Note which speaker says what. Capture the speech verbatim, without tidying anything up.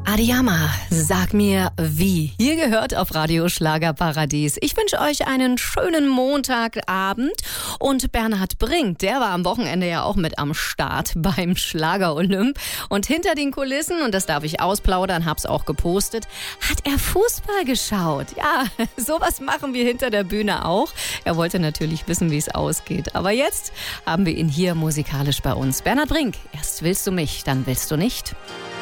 Speaker 1: Adiyama, sag mir wie. Hier gehört auf Radio Schlagerparadies. Ich wünsche euch einen schönen Montagabend. Und Bernhard Brink, der war am Wochenende ja auch mit am Start beim Schlager-Olymp. Und hinter den Kulissen, und das darf ich ausplaudern, hab's auch gepostet, hat er Fußball geschaut. Ja, sowas machen wir hinter der Bühne auch. Er wollte natürlich wissen, wie es ausgeht. Aber jetzt haben wir ihn hier musikalisch bei uns. Bernhard Brink, erst willst du mich, dann willst du nicht.